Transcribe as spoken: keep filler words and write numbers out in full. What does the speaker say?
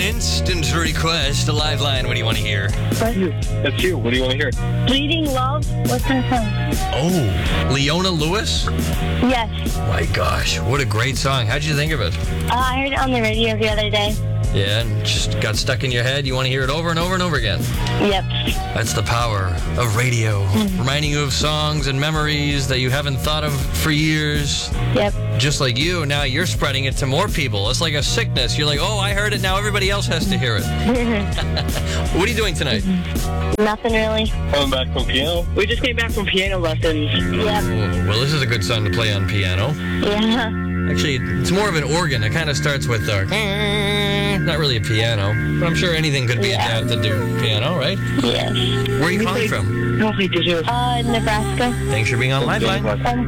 instant request, a live line. What do you want to hear? That's you. What do you want to hear? Bleeding Love. What's that song? Oh, Leona Lewis? Yes. My gosh, what a great song. How'd you think of it? Uh, I heard it on the radio the other day. Yeah, and just got stuck in your head. You want to hear it over and over and over again. Yep. That's the power of radio. Reminding you of songs and memories that you haven't thought of for years. Yep. Just like you, now you're spreading it to more people. It's like a sickness. You're like, oh, I heard it. Now everybody else has to hear it. What are you doing tonight? Nothing really. Coming back from piano. We just came back from piano lessons. Yep. Oh, well, this is a good song to play on piano. Yeah. Actually, it's more of an organ. It kind of starts with uh, not really a piano, but I'm sure anything could be Yeah. adapted to piano, right? Yes. Where are you calling from? No, we did it. Uh, Nebraska. Thanks for being on Liveline. Um,